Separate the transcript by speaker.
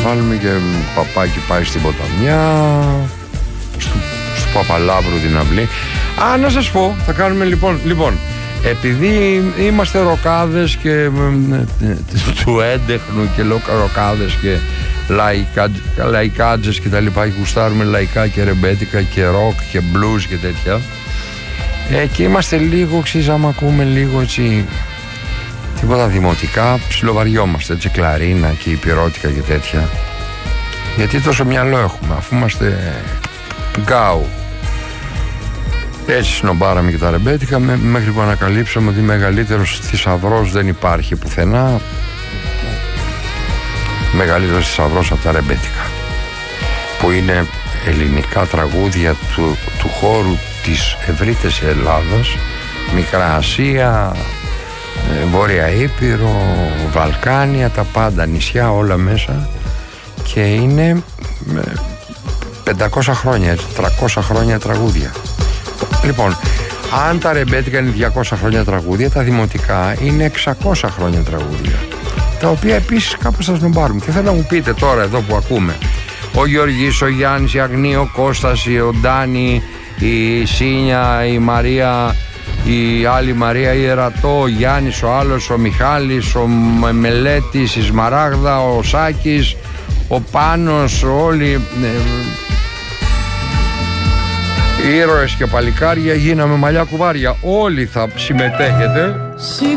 Speaker 1: βάλουμε και παπάκι πάει στην ποταμιά, στο Παπαλάβρου την αυλή. Να σας πω, θα κάνουμε λοιπόν, επειδή είμαστε ροκάδες και του έντεχνου και ροκάδες και λαϊκάτζες και τα λοιπά, και γουστάρουμε λαϊκά και ρεμπέτικα και ροκ και blues και τέτοια, και είμαστε λίγο, ξέρεις, άμα ακούμε λίγο έτσι τίποτα δημοτικά, ψιλοβαριόμαστε, έτσι, κλαρίνα και υπηρώτικα και τέτοια, γιατί τόσο μυαλό έχουμε αφού είμαστε γκάου. Έτσι σνομπάραμε και τα ρεμπέτικα μέχρι που ανακαλύψαμε ότι μεγαλύτερος θησαυρός δεν υπάρχει πουθενά, μεγαλύτερος θησαυρός από τα ρεμπέτικα, που είναι ελληνικά τραγούδια του χώρου της ευρύτερης Ελλάδας, Μικρά Ασία, Βόρεια Ήπειρο, Βαλκάνια, τα πάντα, νησιά, όλα μέσα, και είναι 500 χρόνια, 300 χρόνια τραγούδια. Λοιπόν, αν τα ρεμπέτικα είναι 200 χρόνια τραγούδια, τα δημοτικά είναι 600 χρόνια τραγούδια, τα οποία επίσης κάπως θα σνομπάρουμε. Και θέλω να μου πείτε τώρα εδώ που ακούμε, ο Γιώργης, ο Γιάννης, η Αγνή, ο Κώστας, ο Ντάνη, η Σίνια, η Μαρία, η άλλη Μαρία, η Ερατό, ο Γιάννης, ο άλλος, ο Μιχάλης, ο Μελέτης, η Σμαράγδα, ο Σάκης, ο Πάνος, όλοι ήρωες και παλικάρια, γίναμε μαλλιά κουβάρια. Όλοι θα συμμετέχετε.